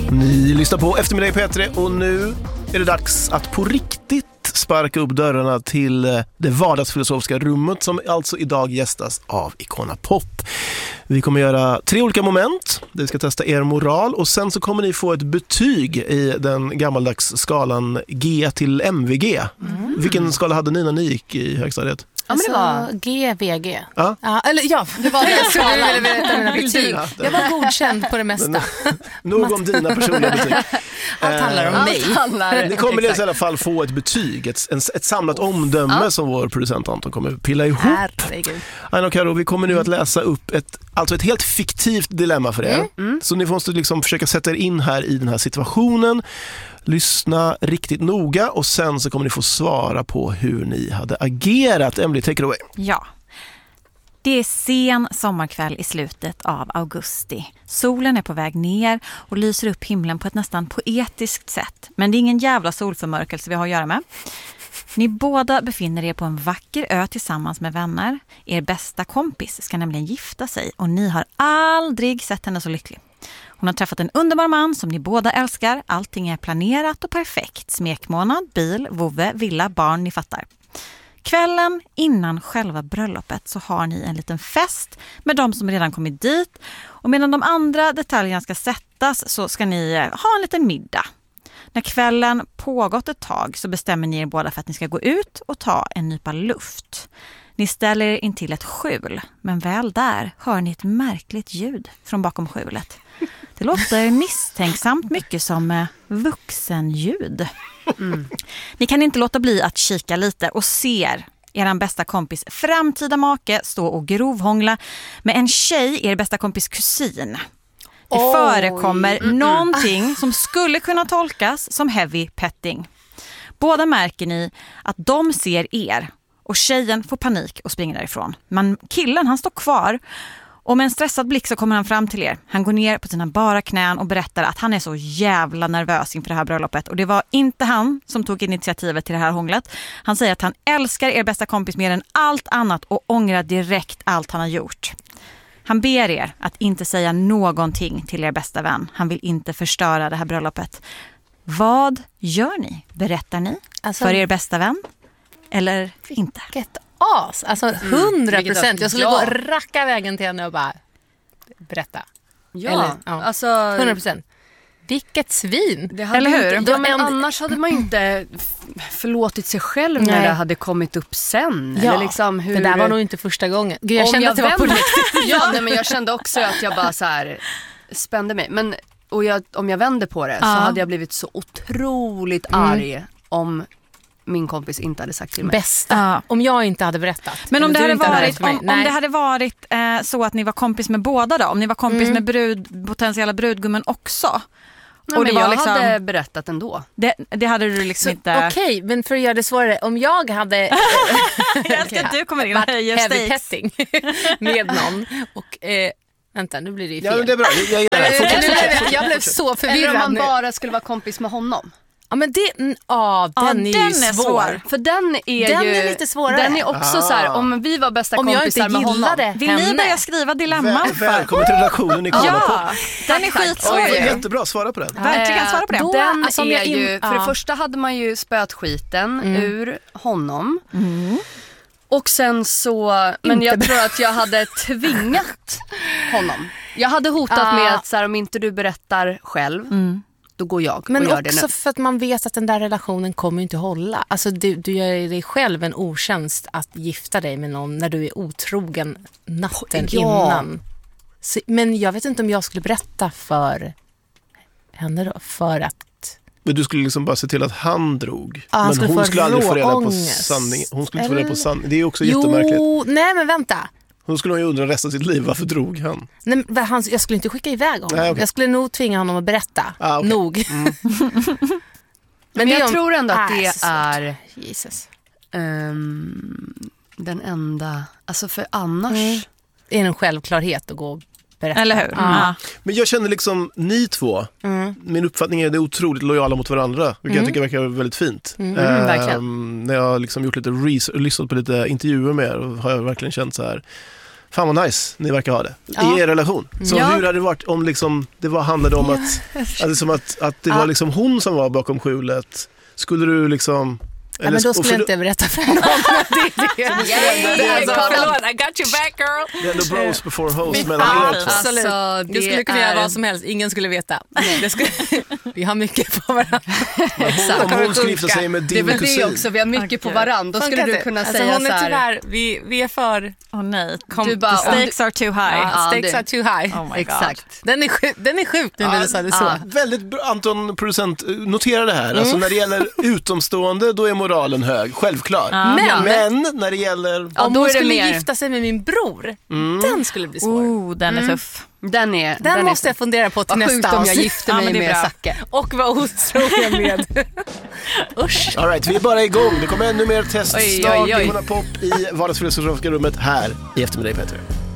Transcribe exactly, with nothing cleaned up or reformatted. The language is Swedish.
Ni lyssnar på Eftermiddag i P tre och nu är det dags att på riktigt sparka upp dörrarna till det vardagsfilosofiska rummet som alltså idag gästas av Icona Pop. Vi kommer göra tre olika moment. Vi ska testa er moral och sen så kommer ni få ett betyg i den gammaldags skalan G till M V G. Mm. Vilken skala hade ni när ni gick i högstadiet? Ja, men det var G V G. Ja. Ja, eller ja, det var det skalan. Jag ville veta mina betyg. Jag var godkänd på det mesta. Nog om dina personliga betyg. Allt handlar om eh, mig. Handlar, ni kommer i alla fall få ett betyg, ett, ett samlat omdöme ja. som vår producent Anton kommer pilla ihop. Herregud. Aina och Karo, vi kommer nu att läsa upp ett, alltså ett helt fiktivt dilemma för er. Mm. Mm. Så ni måste liksom försöka sätta er in här i den här situationen. Lyssna riktigt noga och sen så kommer ni få svara på hur ni hade agerat. Emily, take it away. Ja. Det är sen sommarkväll i slutet av augusti. Solen är på väg ner och lyser upp himlen på ett nästan poetiskt sätt. Men det är ingen jävla solförmörkelse vi har att göra med. Ni båda befinner er på en vacker ö tillsammans med vänner. Er bästa kompis ska nämligen gifta sig och ni har aldrig sett henne så lycklig. Hon har träffat en underbar man som ni båda älskar. Allting är planerat och perfekt. Smekmånad, bil, vovve, villa, barn, ni fattar. Kvällen innan själva bröllopet så har ni en liten fest med de som redan kommit dit. Och medan de andra detaljerna ska sättas så ska ni ha en liten middag. När kvällen pågått ett tag så bestämmer ni er båda för att ni ska gå ut och ta en nypa luft. Ni ställer er in till ett skjul, men väl där hör ni ett märkligt ljud från bakom skjulet. Det låter misstänksamt mycket som vuxenljud. Mm. Ni kan inte låta bli att kika lite och ser eran bästa kompis framtida make stå och grovhångla med en tjej, er bästa kompis kusin. Det oh. förekommer mm-mm. någonting som skulle kunna tolkas som heavy petting. Båda märker ni att de ser er och tjejen får panik och springer därifrån. Men killen, han står kvar och med en stressad blick så kommer han fram till er. Han går ner på sina bara knän och berättar att han är så jävla nervös inför det här bröllopet. Och det var inte han som tog initiativet till det här hånglet. Han säger att han älskar er bästa kompis mer än allt annat och ångrar direkt allt han har gjort. Han ber er att inte säga någonting till er bästa vän. Han vill inte förstöra det här bröllopet. Vad gör ni? Berättar ni alltså, för er bästa vän? Eller inte? Vilket as! Alltså hundra procent. Jag skulle ja. gå och racka vägen till henne och bara berätta. Ja, Eller, ja. alltså hundra procent. Vilket svin. Det hade Eller hur? Inte, ja, men annars hade man ju inte förlåtit sig själv när Nej. det hade kommit upp sen. Ja, eller liksom hur... det där var nog inte första gången. Gud, jag Om kände jag att det var på riktigt. Ja, nej, men jag kände också att jag bara så här spände mig. Men, och jag, om jag vände på det ja. så hade jag blivit så otroligt arg mm. om min kompis inte hade sagt till mig. Bästa. Ja. Om jag inte hade berättat. Men om det hade varit, om, om det hade varit eh, så att ni var kompis med båda då. Om ni var kompis mm. med brud, potentiella brudgummen också. Nej, och det var jag liksom, hade berättat ändå. Det, det hade du liksom så, inte... Okej, okay, men för att göra det svårare. Om jag hade... jag ska att du kommer in och höjer heavy petting med någon. Och... Eh, vänta, nu blir det ju fel. Ja, det är bra. Jag, jag, jag, jag, jag, jag blev så förvirrad. Eller om man nu. bara skulle vara kompis med honom. Ja, men det, ja, den, ja, är, den ju är svår. svår. För den är den ju är lite svårare. Den är också ah. så här, om vi var bästa om kompisar med honom. Vill ni börja skriva dilemman? Väl, välkommen till redaktionen i Icona Pop. Ja, den är skitsvår. Ja, jättebra, svara på den. Ja. Verkligen svara på den. Då, den alltså, är in, ju, för ja. det första hade man ju spöat skiten mm. ur honom. Mm. Och sen så, men inte jag tror att jag hade tvingat honom. Jag hade hotat ah. med att så här, om inte du berättar själv. Mm. Då går jag men och gör också det nu. För att man vet att den där relationen kommer inte hålla. Alltså du, du gör dig själv en otjänst att gifta dig med någon när du är otrogen natten ja. innan. Så, men jag vet inte om jag skulle berätta för henne då, för att... Men du skulle liksom bara se till att han drog. Ja, han men skulle hon skulle aldrig få reda på ångest. sanning. Hon skulle inte få reda på sanning. Det är också jo, jättemärkligt. Nej men vänta. Hon skulle ju undra resten av sitt liv, varför drog han? Nej, men han, jag skulle inte skicka iväg honom. Nej, okay. Jag skulle nog tvinga honom att berätta. Ah, okay. Nog. Mm. men, men jag om, tror ändå att det är, är Jesus. Um, den enda... Alltså för annars... Mm. Det är en självklarhet att gå och berätta. Eller hur? Mm. Mm. Men jag känner liksom, ni två, mm. min uppfattning är att det är otroligt lojala mot varandra. Vilket mm. jag tycker verkar väldigt fint. Mm. Mm, ehm, verkligen. När jag har liksom gjort lite research, lyssnat på lite intervjuer med er, har jag verkligen känt så här. fan vad nice, ni verkar ha det Ja. i er relation. Så Ja. hur hade det varit om liksom, det var, handlade om att, att, liksom att, att det var liksom hon som var bakom skjulet? Skulle du liksom... Ja, men då skulle jag inte berätta för någon. Det är det. Yeah. Alltså, förlåt, I got you back girl. Det är ändå bros before hoes Ja, mellan er två. absolut. Alltså, Jag skulle kunna är- göra vad som helst, ingen skulle veta. Det skulle... Vi har mycket på varandra. Exakt. Om hon skulle gifta sig med Det är din väl det kusin. också, vi har mycket på Okej. varandra. Då skulle du kunna alltså, säga hon så är här. tyvärr, vi, vi är för... Åh nej, Kom, Du bara, the om stakes are too high. Ja, Ja, stakes det- are too high. Oh my God. Exakt. Den är, sjuk, den är sjuk nu när du sa det så. ja. Väldigt bra, Anton, producent, notera det här. Alltså när det gäller utomstående, då är moralen hög, självklart. Men, Men när det gäller... Ja, om då hon är det skulle mer- gifta sig med min bror, den skulle bli svår. Oh, den är tuff. Den är Den är måste jag fundera på till Vad sjukt nästa om jag avsnitt. gifter Ja, mig men det är med bra. Zacke. Och var otrogen med. Usch. All right, vi är bara igång. Det kommer ännu mer Oj, teststart oj, oj. i Icona Pop i vardagsfilosofiska rummet här i eftermiddag, Peter.